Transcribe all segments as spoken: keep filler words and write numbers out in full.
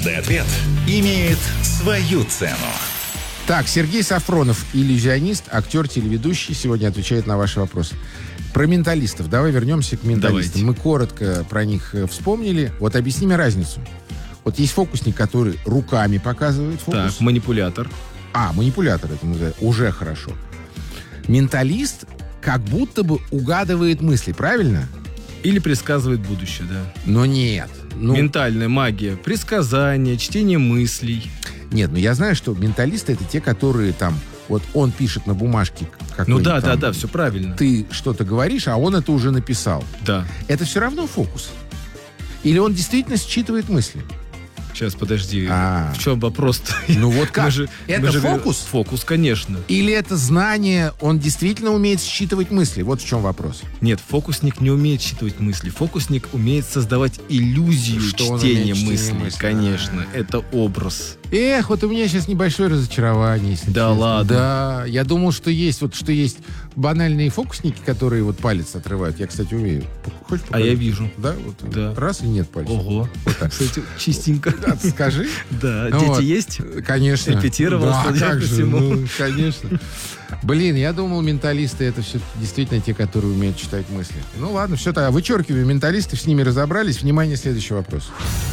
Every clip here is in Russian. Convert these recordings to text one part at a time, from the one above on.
Каждый ответ имеет свою цену. Так, Сергей Сафронов, иллюзионист, актер, телеведущий, сегодня отвечает на ваши вопросы. Про менталистов. Давай вернемся к менталистам. Давайте. Мы коротко про них э, вспомнили. Вот объясни мне разницу. Вот есть фокусник, который руками показывает фокус. Так, манипулятор. А, манипулятор это называется. Уже хорошо. Менталист как будто бы угадывает мысли, правильно? Или предсказывает будущее, да. Но нет. Ну, Ментальная магия, предсказание, чтение мыслей. Нет, ну я знаю, что менталисты это те, которые там... Вот он пишет на бумажке какой-нибудь Ну да, там, да, да, все правильно. ты что-то говоришь, а он это уже написал. Да. Это все равно фокус? Или он действительно считывает мысли? Сейчас, подожди. А. В чем вопрос-то? Ну вот как? Мы же- Это мы же говорим- фокус? Фокус, конечно. Или это знание, он действительно умеет считывать мысли? Вот в чем вопрос. Нет, фокусник не умеет считывать мысли. Фокусник умеет создавать иллюзию Что он чтения умеет чтение мыслей. мыслей? Конечно, это образ. Эх, вот у меня сейчас небольшое разочарование. если Да честно. ладно? Да, я думал, что есть вот что есть банальные фокусники, которые вот палец отрывают. Я, кстати, умею. Хочешь А я вижу. Да, вот Да. раз и нет пальца. Ого. Кстати, чистенько. Да, ты скажи. Да, Ну дети вот. есть? Конечно. Репетировал, Да, судя как по же, всему. ну, конечно. Блин, я думал, менталисты это все действительно те, которые умеют читать мысли. Ну ладно, все тогда. Вычеркиваем менталистов, с ними разобрались. Внимание, следующий вопрос.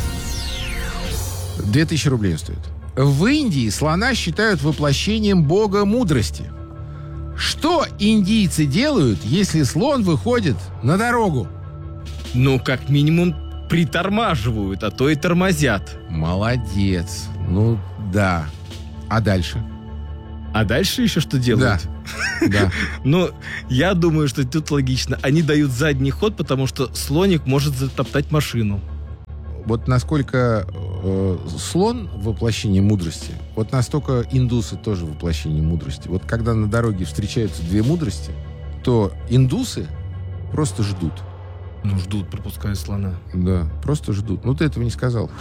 Две тысячи рублей он стоит. В Индии слона считают воплощением бога мудрости. Что индийцы делают, если слон выходит на дорогу? Ну, как минимум, притормаживают, а то и тормозят. Молодец. Ну, да. А дальше? А дальше еще что делают? Да. Ну, я думаю, что тут логично. Они дают задний ход, потому что слоник может затоптать машину. Вот насколько э, слон воплощение мудрости, вот настолько индусы тоже воплощение мудрости. Вот когда на дороге встречаются две мудрости, то индусы просто ждут. Ну, ждут, пропуская слона. Да, просто ждут. Ну, ты этого не сказал.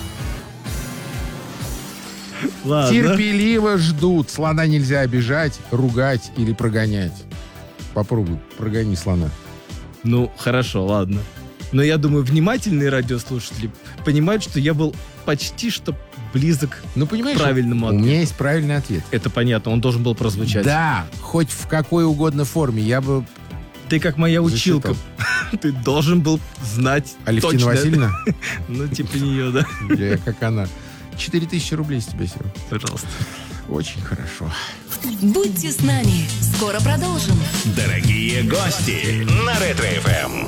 Ладно. Терпеливо ждут. Слона нельзя обижать, ругать или прогонять. Попробуй, прогони слона. Ну, хорошо, ладно. Но я думаю, внимательные радиослушатели понимают, что я был почти что близок Ну, понимаешь, к правильному у ответу. меня есть правильный ответ. Это понятно, он должен был прозвучать. Да, хоть в какой угодно форме. Я бы... Ты как моя училка. Засчитал. Ты должен был знать Алевтина точно. Васильевна? Ну, типа нее, да. Я как она. Четыре тысячи рублей с тебя, Серега. Пожалуйста. Очень хорошо. Будьте с нами. Скоро продолжим. Дорогие гости на Ретро-эф эм.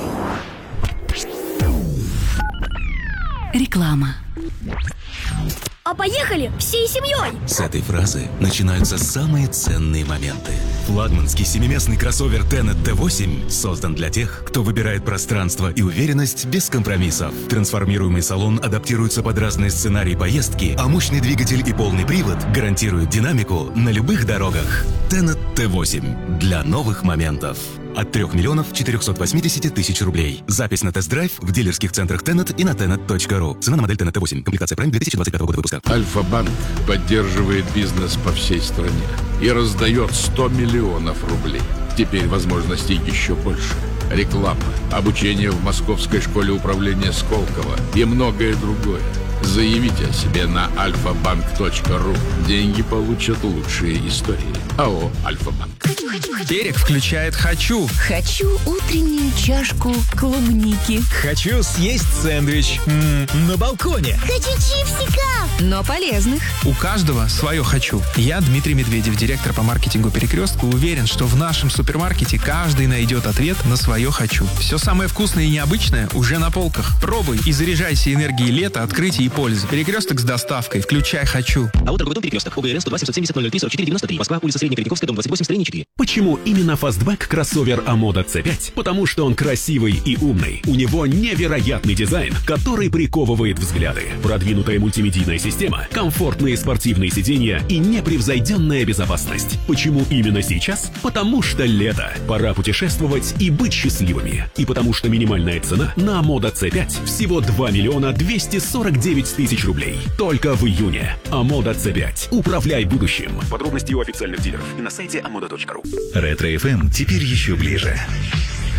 Реклама. А поехали всей семьей! С этой фразы начинаются самые ценные моменты. Флагманский семиместный кроссовер Tenet ти восемь создан для тех, кто выбирает пространство и уверенность без компромиссов. Трансформируемый салон адаптируется под разные сценарии поездки, а мощный двигатель и полный привод гарантируют динамику на любых дорогах. Tenet ти восемь для новых моментов. От трех миллионов четырехсот восьмидесяти тысяч рублей. Запись на тест-драйв в дилерских центрах Tenet и на tenet точка ру. Цена на модель Tenet ти восемь. Комплектация Prime две тысячи двадцать пятого года выпуска. Альфа-банк поддерживает бизнес по всей стране и раздает сто миллионов рублей. Теперь возможностей еще больше. Реклама, обучение в Московской школе управления Сколково и многое другое. Заявите о себе на альфа-банк точка ру. Деньги получат лучшие истории. АО «Альфа-банк». Терек включает «Хочу». Хочу утреннюю чашку клубники. Хочу съесть сэндвич м, на балконе. Хочу чипсиков! Но полезных. У каждого свое «Хочу». Я, Дмитрий Медведев, директор по маркетингу «Перекрестка», уверен, что в нашем супермаркете каждый найдет ответ на свое «Хочу». Все самое вкусное и необычное уже на полках. Пробуй и заряжайся энергией лета, открытия и пользы. «Перекресток» с доставкой. Включай «Хочу». А вот торговый дом «Перекресток». ОГРН сто два семьсот семьдесят ноль ноль три сорок четыре девяносто три. Москва, улица Среднекоренковская, дом двадцать восемь, строение четыре. Почему именно фастбэк кроссовер Амода си пять? Потому что он красивый и умный. У него невероятный дизайн, который приковывает взгляды. Продвинутая мультимедийная система, комфортные спортивные сиденья и непревзойденная безопасность. Почему именно сейчас? Потому что лето. Пора путешествовать и быть счастливыми. И потому что минимальная цена на Амода си пять всего два миллиона двести сорок девять тысяч рублей. Только в июне. Амода си пять. Управляй будущим. Подробности у официальных дилеров и на сайте амода точка ру. Ретро-эф эм теперь еще ближе.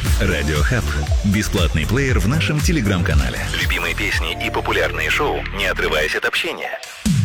Радиохаб. Бесплатный плеер в нашем телеграм-канале. Любимые песни и популярные шоу, не отрываясь от общения.